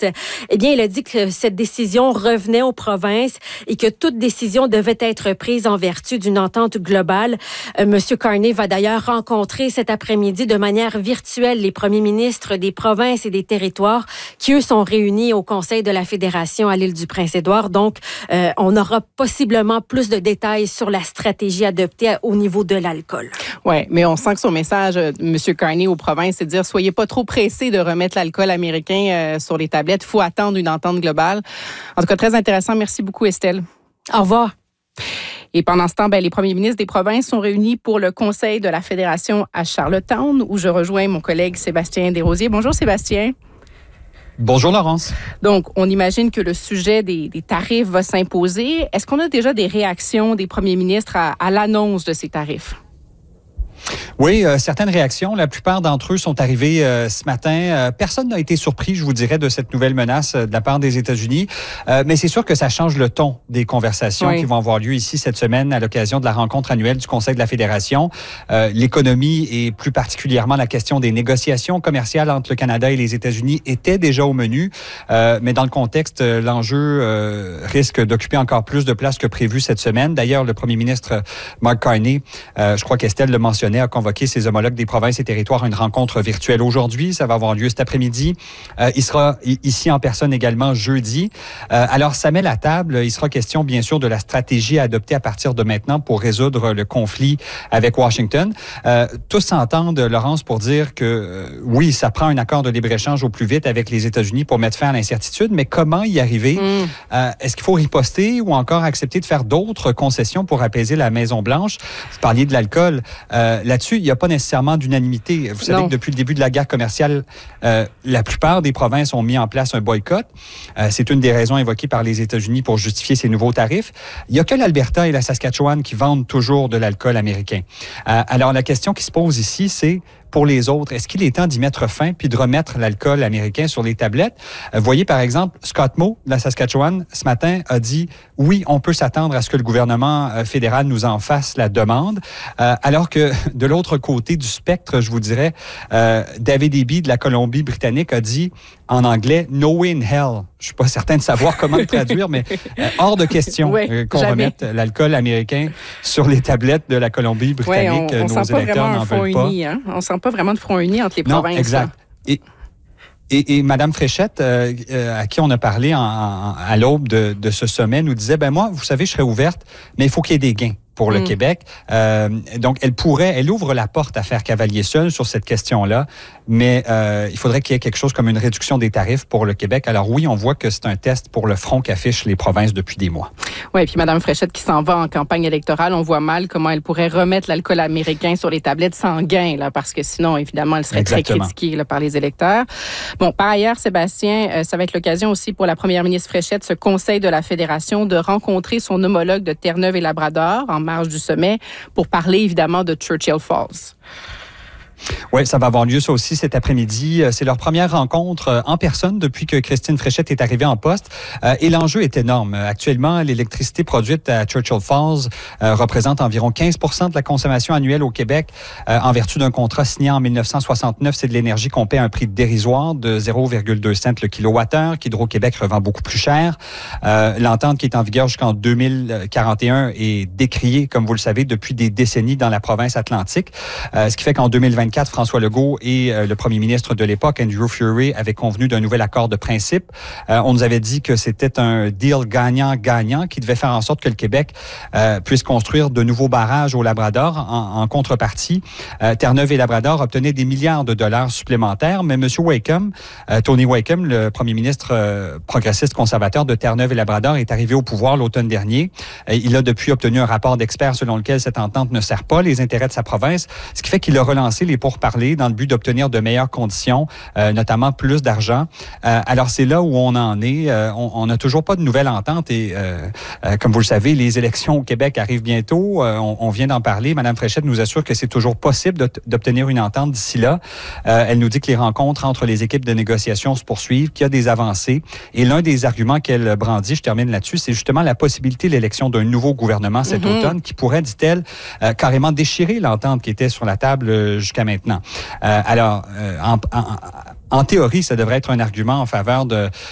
Frechette. Eh bien, il a dit que cette décision revenait aux provinces et que toute décision devait être prise en vertu d'une entente globale. Monsieur Carney va d'ailleurs rencontrer cet après-midi de manière virtuelle les premiers ministres des provinces et des territoires qui, eux, sont réunis au Conseil de la Fédération à l'île du Prince-Édouard. Donc, on aura possiblement plus de détails sur la stratégie adoptée au niveau de l'alcool. Oui, mais on sent que son message, M. Carney, aux provinces, c'est de dire, soyez pas trop pressés de remettre l'alcool américain sur les tablettes. Il faut attendre une entente globale. En tout cas, très intéressant. Merci beaucoup, Estelle. Au revoir. Et pendant ce temps, les premiers ministres des provinces sont réunis pour le Conseil de la Fédération à Charlottetown, où je rejoins mon collègue Sébastien Desrosiers. Bonjour, Sébastien. Bonjour, Laurence. Donc, on imagine que le sujet des tarifs va s'imposer. Est-ce qu'on a déjà des réactions des premiers ministres à l'annonce de ces tarifs? Oui, certaines réactions. La plupart d'entre eux sont arrivés ce matin. Personne n'a été surpris, je vous dirais, de cette nouvelle menace de la part des États-Unis. Mais c'est sûr que ça change le ton des conversations qui vont avoir lieu ici cette semaine à l'occasion de la rencontre annuelle du Conseil de la Fédération. L'économie et plus particulièrement la question des négociations commerciales entre le Canada et les États-Unis était déjà au menu. Mais dans le contexte, l'enjeu risque d'occuper encore plus de place que prévu cette semaine. D'ailleurs, le premier ministre Mark Carney, je crois qu'Estelle le mentionnait, a convoqué ses homologues des provinces et territoires à une rencontre virtuelle aujourd'hui. Ça va avoir lieu cet après-midi. Il sera ici en personne également jeudi. Alors, ça met la table. Il sera question, bien sûr, de la stratégie à adopter à partir de maintenant pour résoudre le conflit avec Washington. Tous s'entendent, Laurence, pour dire que oui, ça prend un accord de libre-échange au plus vite avec les États-Unis pour mettre fin à l'incertitude, mais comment y arriver? Est-ce qu'il faut riposter ou encore accepter de faire d'autres concessions pour apaiser la Maison-Blanche? Vous parliez de l'alcool. Là-dessus, il n'y a pas nécessairement d'unanimité. Vous savez que depuis le début de la guerre commerciale, la plupart des provinces ont mis en place un boycott. C'est une des raisons évoquées par les États-Unis pour justifier ces nouveaux tarifs. Il n'y a que l'Alberta et la Saskatchewan qui vendent toujours de l'alcool américain. Alors, la question qui se pose ici, c'est pour les autres, est-ce qu'il est temps d'y mettre fin puis de remettre l'alcool américain sur les tablettes? Voyez, par exemple, Scott Moe de la Saskatchewan, ce matin, a dit « Oui, on peut s'attendre à ce que le gouvernement fédéral nous en fasse la demande. » Alors que de l'autre côté du spectre, je vous dirais, David Eby de la Colombie-Britannique a dit en anglais « No way in hell ». Je suis pas certain de savoir comment le traduire, mais hors de question qu'on remette l'alcool américain sur les tablettes de la Colombie-Britannique. Nos électeurs n'en veulent pas. On sent pas vraiment de front uni entre les provinces. Non, exact. Et Mme Frechette, à qui on a parlé à l'aube de ce sommet, nous disait, moi, vous savez, je serais ouverte, mais il faut qu'il y ait des gains pour le Québec. Donc, elle ouvre la porte à faire cavalier seul sur cette question-là, mais il faudrait qu'il y ait quelque chose comme une réduction des tarifs pour le Québec. Alors oui, on voit que c'est un test pour le front qu'affichent les provinces depuis des mois. Oui, et puis Mme Frechette qui s'en va en campagne électorale, on voit mal comment elle pourrait remettre l'alcool américain sur les tablettes sans gain, là, parce que sinon, évidemment, elle serait très critiquée là, par les électeurs. Bon, par ailleurs, Sébastien, ça va être l'occasion aussi pour la première ministre Frechette, ce Conseil de la Fédération, de rencontrer son homologue de Terre-Neuve et Labrador en marge du sommet pour parler évidemment de Churchill Falls. Oui, ça va avoir lieu ça aussi cet après-midi. C'est leur première rencontre en personne depuis que Christine Frechette est arrivée en poste. Et l'enjeu est énorme. Actuellement, l'électricité produite à Churchill Falls représente environ 15 % de la consommation annuelle au Québec. En vertu d'un contrat signé en 1969, c'est de l'énergie qu'on paie à un prix dérisoire de 0,2 cents le kilowattheure, qu'Hydro-Québec revend beaucoup plus cher. L'entente qui est en vigueur jusqu'en 2041 est décriée, comme vous le savez, depuis des décennies dans la province atlantique. Ce qui fait qu'en 2024, François Legault et le premier ministre de l'époque, Andrew Furey, avaient convenu d'un nouvel accord de principe. On nous avait dit que c'était un deal gagnant-gagnant qui devait faire en sorte que le Québec puisse construire de nouveaux barrages au Labrador. En contrepartie, Terre-Neuve et Labrador obtenaient des milliards de dollars supplémentaires, mais M. Wakeham, Tony Wakeham, le premier ministre progressiste conservateur de Terre-Neuve et Labrador, est arrivé au pouvoir l'automne dernier. Il a depuis obtenu un rapport d'experts selon lequel cette entente ne sert pas les intérêts de sa province, ce qui fait qu'il a relancé les pourparlers dans le but d'obtenir de meilleures conditions, notamment plus d'argent. Alors, c'est là où on en est. On n'a toujours pas de nouvelle entente et, comme vous le savez, les élections au Québec arrivent bientôt. On vient d'en parler. Mme Frechette nous assure que c'est toujours possible d'obtenir une entente d'ici là. Elle nous dit que les rencontres entre les équipes de négociation se poursuivent, qu'il y a des avancées. Et l'un des arguments qu'elle brandit, je termine là-dessus, c'est justement la possibilité de l'élection d'un nouveau gouvernement cet automne qui pourrait, dit-elle, carrément déchirer l'entente qui était sur la table jusqu'à maintenant. Alors, en théorie, ça devrait être un argument en faveur